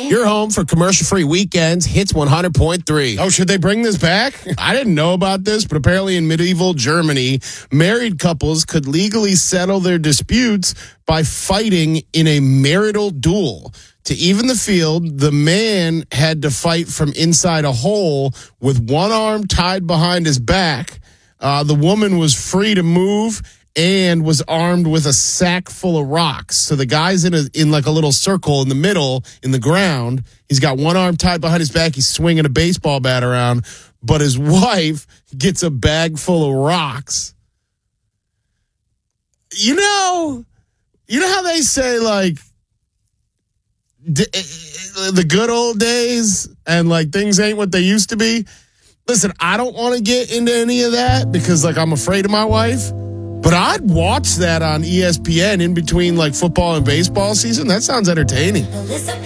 You're home for commercial-free weekends, Hits 100.3. Oh, should they bring this back? I didn't know about this, but apparently in medieval Germany, married couples could legally settle their disputes by fighting in a marital duel. To even the field, the man had to fight from inside a hole with one arm tied behind his back. The woman was free to move and was armed with a sack full of rocks. So the guy's in like a little circle in the middle in the ground. He's got one arm tied behind his back. He's swinging a baseball bat around, but his wife gets a bag full of rocks. You know how they say like the good old days and like things ain't what they used to be? Listen, I don't want to get into any of that because like I'm afraid of my wife. But I'd watch that on ESPN in between like football and baseball season. That sounds entertaining.